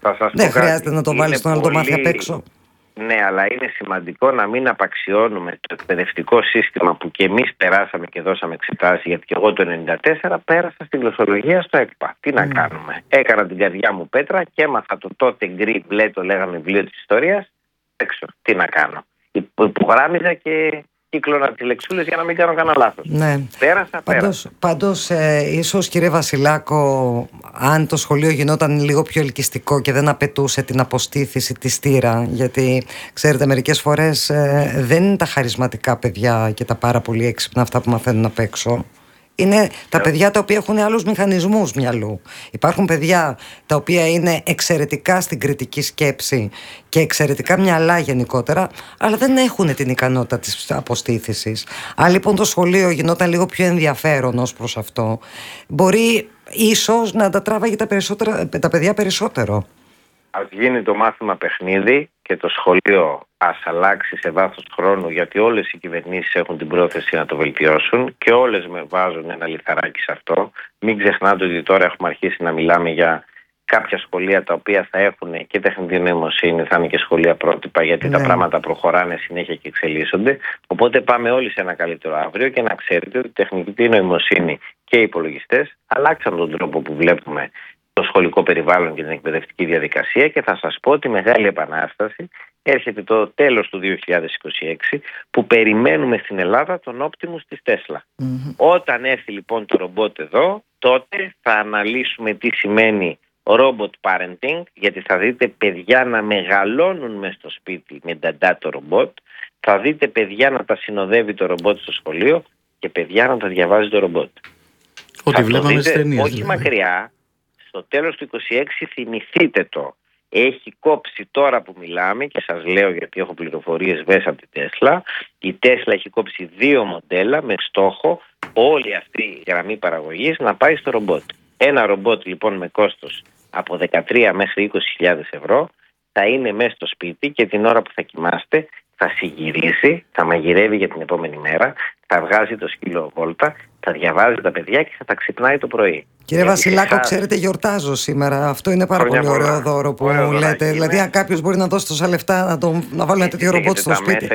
Δεν χρειάζεται να το βάλεις να το μάθει απ' έξω. Ναι, αλλά είναι σημαντικό να μην απαξιώνουμε το εκπαιδευτικό σύστημα που και εμείς περάσαμε και δώσαμε εξετάσεις, γιατί και εγώ το 1994 πέρασα στην γλωσσολογία στο ΕΚΠΑ. Τι να κάνουμε. Έκανα την καρδιά μου πέτρα και έμαθα το τότε γκρι μπλε, το λέγαμε βιβλίο της ιστορίας, έξω. Τι να κάνω. Υπογράμμιζα και κύκλωνα τις λεξούλες για να μην κάνω κανένα λάθος. Ναι. Πέρασα. Πάντως ίσως, κύριε Βασιλάκο, αν το σχολείο γινόταν λίγο πιο ελκυστικό και δεν απαιτούσε την αποστήθηση τη στήρα, γιατί ξέρετε μερικές φορές δεν είναι τα χαρισματικά παιδιά και τα πάρα πολύ έξυπνα αυτά που μαθαίνουν απ' έξω. Είναι τα παιδιά τα οποία έχουν άλλους μηχανισμούς μυαλού. Υπάρχουν παιδιά τα οποία είναι εξαιρετικά στην κριτική σκέψη και εξαιρετικά μυαλά γενικότερα, αλλά δεν έχουν την ικανότητα της αποστήθησης. Αν λοιπόν το σχολείο γινόταν λίγο πιο ενδιαφέρον ως προς αυτό, μπορεί ίσως να τα τράβαγε τα παιδιά περισσότερο. Ας γίνει το μάθημα παιχνίδι και το σχολείο ας αλλάξει σε βάθος χρόνου, γιατί όλες οι κυβερνήσεις έχουν την πρόθεση να το βελτιώσουν και όλες με βάζουν ένα λιθαράκι σε αυτό. Μην ξεχνάτε ότι τώρα έχουμε αρχίσει να μιλάμε για κάποια σχολεία τα οποία θα έχουν και τεχνητή νοημοσύνη, θα είναι και σχολεία πρότυπα, γιατί τα πράγματα προχωράνε συνέχεια και εξελίσσονται. Οπότε πάμε όλοι σε ένα καλύτερο αύριο και να ξέρετε ότι η τεχνητή νοημοσύνη και οι υπολογιστές αλλάξαν τον τρόπο που βλέπουμε το σχολικό περιβάλλον και την εκπαιδευτική διαδικασία, και θα σας πω ότι η μεγάλη επανάσταση έρχεται το τέλος του 2026, που περιμένουμε στην Ελλάδα τον Optimus της Tesla. Όταν έρθει λοιπόν το ρομπότ εδώ, τότε θα αναλύσουμε τι σημαίνει robot parenting, γιατί θα δείτε παιδιά να μεγαλώνουν μες στο σπίτι με νταντά το ρομπότ, θα δείτε παιδιά να τα συνοδεύει το ρομπότ στο σχολείο και παιδιά να τα διαβάζει το ρομπότ. Ό,τι βλέπαμε στις ταινίες. Όχι μακριά. Στο τέλος του 26 θυμηθείτε το. Έχει κόψει τώρα που μιλάμε, και σας λέω γιατί έχω πληροφορίες μέσα από τη Τέσλα. Η Τέσλα έχει κόψει 2 μοντέλα με στόχο όλη αυτή η γραμμή παραγωγής να πάει στο ρομπότ. Ένα ρομπότ λοιπόν με κόστος από 13 μέχρι 20.000 ευρώ θα είναι μέσα στο σπίτι και την ώρα που θα κοιμάστε θα συγυρίζει, θα μαγειρεύει για την επόμενη μέρα, θα βγάζει το σκύλο βόλτα, θα διαβάζει τα παιδιά και θα τα ξυπνάει το πρωί. Κύριε Βασιλάκο, ξέρετε, γιορτάζω σήμερα. Αυτό είναι πάρα πολύ ωραίο δώρο που μου λέτε. Δηλαδή, αν κάποιος μπορεί να δώσει τόσα λεφτά να βάλει ένα τέτοιο ρομπότ στο σπίτι,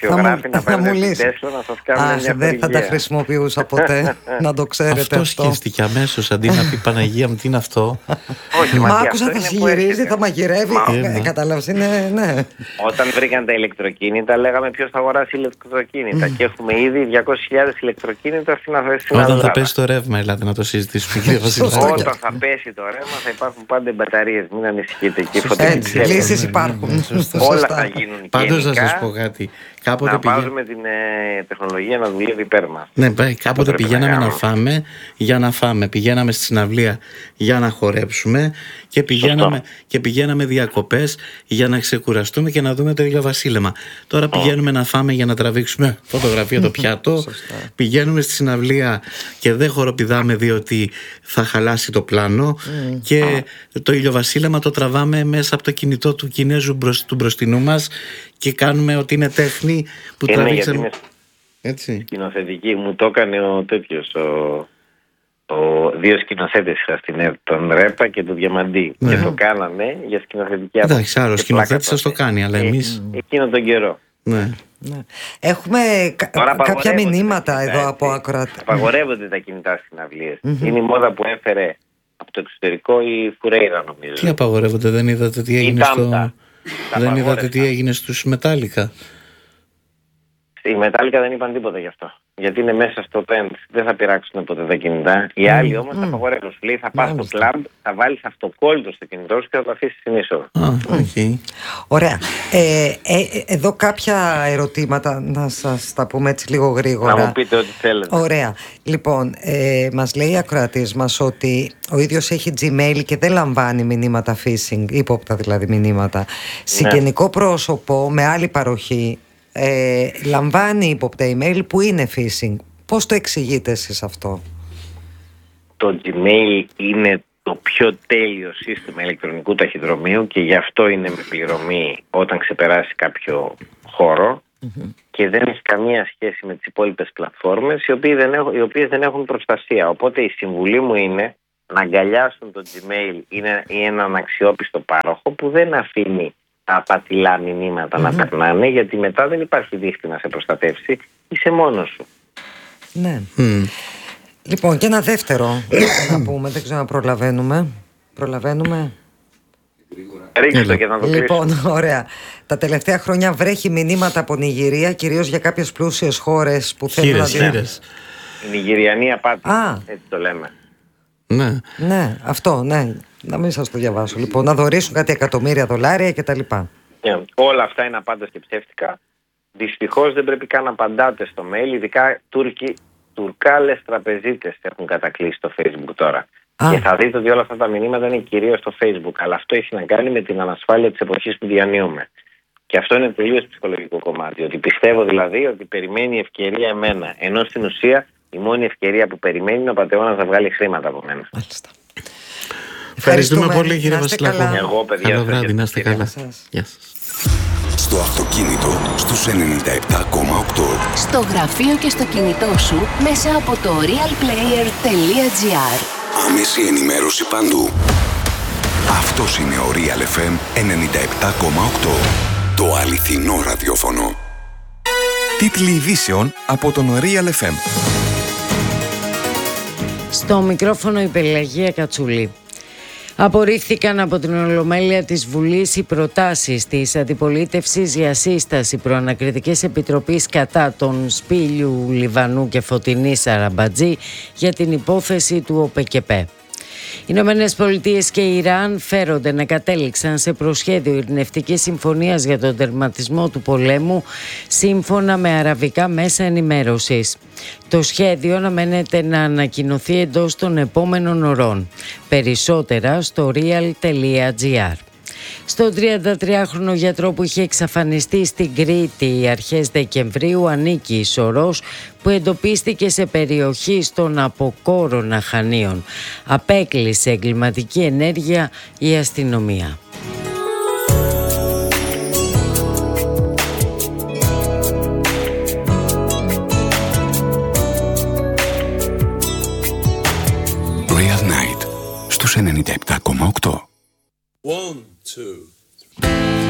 θα μου λύσει. Αχ, δεν θα τα χρησιμοποιούσα ποτέ. Να το ξέρετε αυτό. Αυτό σκέφτηκε αμέσως, αντί να πει Παναγία μου, τι είναι αυτό. Μα άκουσα, θα συγυρίζει, θα μαγειρεύει. Κατάλαβες, ναι. Όταν βρήκαν τα ηλεκτροκίνητα, λέγαμε ποιος θα αγοράσει ηλεκτροκίνητα. Και έχουμε ήδη 200.000 ηλεκτροκίνητα στην Ελλάδα. Όταν θα πέσει το ρεύμα, ελάτε να το συζητήσουμε. Όταν θα πέσει το ρεύμα θα υπάρχουν πάντα οι μπαταρίες. Μην ανησυχείτε. Έτσι, λύσεις υπάρχουν. Όλα θα γίνουν. Πάντως να σας πω κάτι. Να βάζουμε την τεχνολογία να δουλεύει υπέρ μας. Ναι, κάποτε πηγαίναμε να φάμε για να φάμε. Πηγαίναμε στη συναυλία για να χορέψουμε και πηγαίναμε διακοπές για να ξεκουραστούμε και να δούμε το ηλιοβασίλεμα. Τώρα πηγαίνουμε να φάμε για να τραβήξουμε φωτογραφία το πιάτο. Πηγαίνουμε στη συναυλία και δεν χοροπηδάμε διότι θα χαλάσει το πλάνο και το ηλιοβασίλεμα το τραβάμε μέσα από το κινητό του Κινέζου του μπροστινού μας και κάνουμε ότι είναι τέχνη που τραβήξαμε. Έτσι. Σκηνοθετική μου το έκανε ο τέτοιος, δύο σκηνοθέτες είχα στην ΕΡΤ, τον Ρέπα και τον Διαμαντή, και το κάνανε για σκηνοθετική άποψη. Εντάξει, άρα ο σκηνοθέτης σας το κάνει, αλλά εμείς εκείνο τον καιρό. Ναι. Έχουμε κάποια μηνύματα εδώ από ακροατές. Απαγορεύονται τα κινητά στις συναυλίες. Είναι η μόδα που έφερε από το εξωτερικό η Φουρέιρα, νομίζω. Τι απαγορεύονται, δεν είδατε τι έγινε δεν είδατε τι έγινε στους Μετάλλικα? Οι Μετάλλικα δεν είπαν τίποτα γι' αυτό. Γιατί είναι μέσα στο πέντ, δεν θα πειράξουν ποτέ τα κινητά. Οι άλλοι όμως θα απαγορεύουν. Σου λέει θα πας στο κλαμπ, θα βάλεις αυτοκόλλητο στο κινητό σου και θα το αφήσεις στην είσοδο. Ωραία. Εδώ κάποια ερωτήματα να σας τα πούμε έτσι λίγο γρήγορα. Να μου πείτε ό,τι θέλετε. Ωραία. Λοιπόν, μας λέει η ακροατής μας ότι ο ίδιος έχει Gmail και δεν λαμβάνει μηνύματα phishing, ύποπτα δηλαδή μηνύματα. Συγγενικό πρόσωπο με άλλη παροχή λαμβάνει ύποπτα email που είναι phishing. Πώς το εξηγείτε εσείς αυτό? Το Gmail είναι το πιο τέλειο σύστημα ηλεκτρονικού ταχυδρομείου και γι' αυτό είναι με πληρωμή όταν ξεπεράσει κάποιο χώρο και δεν έχει καμία σχέση με τις υπόλοιπες πλατφόρμες οι οποίες δεν έχουν προστασία. Οπότε η συμβουλή μου είναι να αγκαλιάσουν το Gmail ή έναν αξιόπιστο πάροχο που δεν αφήνει τα απατηλά μηνύματα να περνάνε, γιατί μετά δεν υπάρχει δίχτυ να σε προστατεύσει, είσαι μόνος σου. Ναι. Λοιπόν, και ένα δεύτερο να πούμε, δεν ξέρω αν προλαβαίνουμε. Ρίξτε το και να το κλείσω. Λοιπόν, ωραία. Τα τελευταία χρόνια βρέχει μηνύματα από Νιγηρία, κυρίως για κάποιες πλούσιες χώρες που θέλουν να δίνουν. Η Νιγηριανή απάτη, έτσι το λέμε. Ναι, αυτό, ναι. Να μην σας το διαβάσω. Λοιπόν, να δωρήσουν κάτι εκατομμύρια δολάρια κτλ. Όλα αυτά είναι απάντες και ψεύτικα. Δυστυχώς δεν πρέπει καν να απαντάτε στο mail, ειδικά Τουρκάλες τραπεζίτες έχουν κατακλείσει το Facebook τώρα. Και θα δείτε ότι όλα αυτά τα μηνύματα είναι κυρίως στο Facebook. Αλλά αυτό έχει να κάνει με την ανασφάλεια της εποχής που διανύουμε. Και αυτό είναι τελείως ψυχολογικό κομμάτι. Ότι πιστεύω δηλαδή ότι περιμένει ευκαιρία εμένα. Ενώ στην ουσία η μόνη ευκαιρία που περιμένει είναι ο πατεώνας να βγάλει χρήματα από μένα. Μάλιστα. Ευχαριστούμε πολύ, κύριε Βασιλάκο. Εγώ, παιδιά, καλό βράδυ, να είστε καλά. Γεια σας. Στο αυτοκίνητο στους 97,8. Στο γραφείο και στο κινητό σου μέσα από το realplayer.gr. Άμεση ενημέρωση παντού. Αυτός είναι ο Real FM 97,8. Το αληθινό ραδιόφωνο. Τίτλοι ειδήσεων από τον Real FM. Στο μικρόφωνο η Πελαγία Κατσουλή. Απορρίφθηκαν από την Ολομέλεια της Βουλής οι προτάσεις της αντιπολίτευσης για σύσταση προανακριτικής επιτροπής κατά των Σπήλιου Λιβανού και Φωτεινής Σαραμπατζή για την υπόθεση του ΟΠΕΚΕΠΕ. Οι Ηνωμένες Πολιτείες και η Ιράν φέρονται να κατέληξαν σε προσχέδιο ειρηνευτικής συμφωνίας για τον τερματισμό του πολέμου σύμφωνα με αραβικά μέσα ενημέρωσης. Το σχέδιο αναμένεται να ανακοινωθεί εντός των επόμενων ωρών. Περισσότερα στο real.gr. Στο 33χρονο γιατρό που είχε εξαφανιστεί στην Κρήτη αρχές Δεκεμβρίου ανήκει η σωρός που εντοπίστηκε σε περιοχή στον Αποκόρονα Χανίων. Απέκλεισε εγκληματική ενέργεια η αστυνομία. Real Night στους 97,8. 1, 2